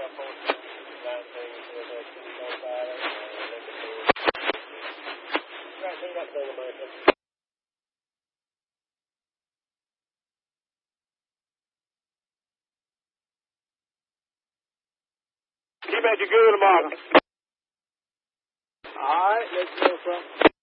Keep at your good, Mark. All right, let's go, son.